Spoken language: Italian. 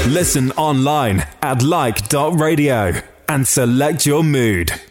Listen online at like.radio and select your mood.